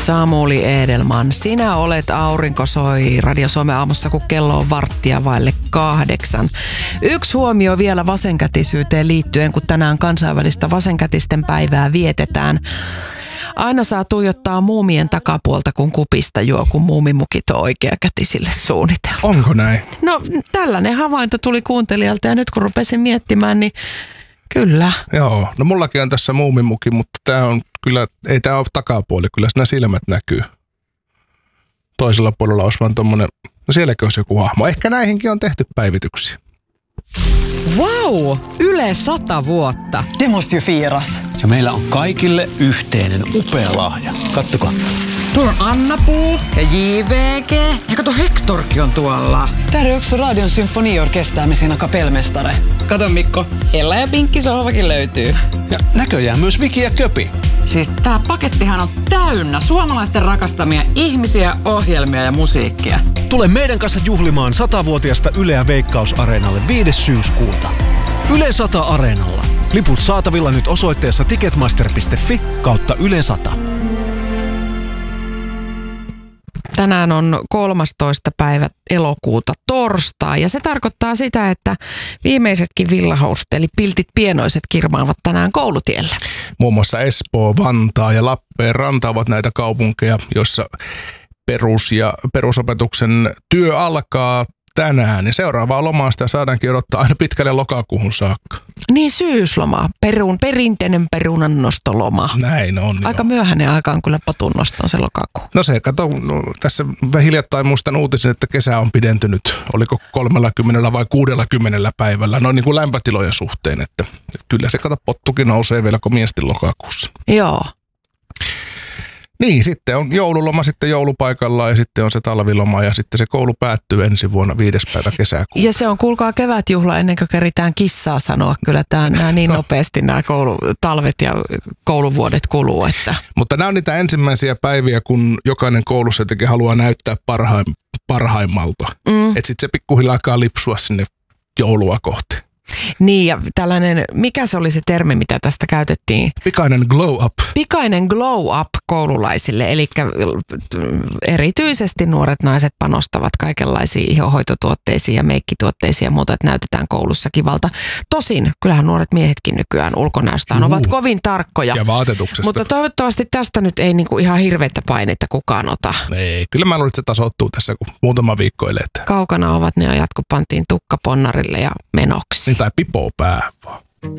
Samuli Edelman, sinä olet Aurinko soi Radio Suomen aamussa, kun kello on 7:15. Yksi huomio vielä vasenkätisyyteen liittyen, kun tänään kansainvälistä vasenkätisten päivää vietetään. Aina saa tuijottaa muumien takapuolta, kun kupista juo, kun muumimukit on oikeakätisille suunniteltu. Onko näin? No tällainen havainto tuli kuuntelijalta ja nyt kun rupesin miettimään, niin kyllä. Joo, no mullakin on tässä muumimuki, mutta tää on kyllä, ei tää ole takapuoli, kyllä siinä silmät näkyy. Toisella puolella olisi vaan tommonen, no sielläkin olisi joku hahmo. Ehkä näihinkin on tehty päivityksiä. Wow! Yle 100 vuotta. Det måste ju firas. Ja meillä on kaikille yhteinen upea lahja. Kattokaa. Tuolla on Anna-Puu ja JVG. Ja kato, Hectorkin on tuolla. Där är också Radion symfoniorkester med sina kapellmästare. Kato Mikko, Ella ja Pinkki sohvakin löytyy. Ja näköjään myös Viki ja Köpi. Siis tää pakettihan on täynnä suomalaisten rakastamia ihmisiä, ohjelmia ja musiikkia. Tule meidän kanssa juhlimaan 100-vuotiaasta Yleä Veikkaus-areenalle 5. syyskuuta. Yle 100 Areenalla. Liput saatavilla nyt osoitteessa ticketmaster.fi/Yle 100. Tänään on 13. päivä elokuuta torstai ja se tarkoittaa sitä, että viimeisetkin villahousut eli piltit pienoiset kirmaavat tänään koulutielle. Muun muassa Espoo, Vantaa ja Lappeenranta ovat näitä kaupunkeja, joissa perusopetuksen työ alkaa tänään. Ja seuraavaa lomaa sitä saadaankin odottaa aina pitkälle lokakuuhun saakka. Niin syysloma, perinteinen perunannostoloma. Näin on. Aika myöhäinen aika on kyllä patunnoston se lokakuu. No se, kato, tässä hiljattain muistan uutisen, että kesä on pidentynyt, oliko 30 vai 60 päivällä, noin niin kuin lämpötilojen suhteen, että kyllä se, kato, pottukin nousee vielä komiasti lokakuussa. Joo. Niin, sitten on joululoma sitten joulupaikalla ja sitten on se talviloma ja sitten se koulu päättyy ensi vuonna 5. päivä kesäkuuta. Ja se on, kuulkaa, kevätjuhla ennen kuin keritään kissaa sanoa. Kyllä nämä niin nopeasti nämä talvet ja kouluvuodet kuluu. Että. Mutta nämä on niitä ensimmäisiä päiviä, kun jokainen koulussa jotenkin haluaa näyttää parhaimmalta. Että sitten se pikkuhiljaa alkaa lipsua sinne joulua kohti. Niin, ja tällainen, mikä se oli se termi, mitä tästä käytettiin? Pikainen glow up. Pikainen glow up koululaisille, eli erityisesti nuoret naiset panostavat kaikenlaisiin ihohoitotuotteisiin ja meikkituotteisiin ja muuta, että näytetään koulussa kivalta. Tosin, kyllähän nuoret miehetkin nykyään ulkonäöstään ovat kovin tarkkoja. Ja vaatetuksesta. Mutta toivottavasti tästä nyt ei niinku ihan hirveätä painetta kukaan ota. Ei, kyllä mä luulen, että se tasoittuu tässä, kun muutama viikko eletään. Kaukana ovat ne ajat, kun pantiin tukka ponnarille ja menoksi. Niin, tai pipo päähän vaan.